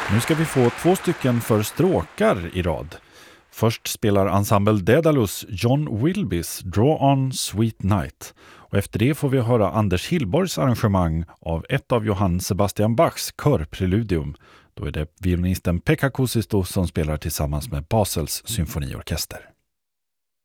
Nu ska vi få 2 stycken för stråkar i rad. Först spelar Ensemble Daedalus John Wilbys Draw on Sweet Night. Och efter det får vi höra Anders Hillborgs arrangemang av ett av Johann Sebastian Bachs körpreludium. Då är det violinisten Pekka Kuusisto som spelar tillsammans med Basels symfoniorkester.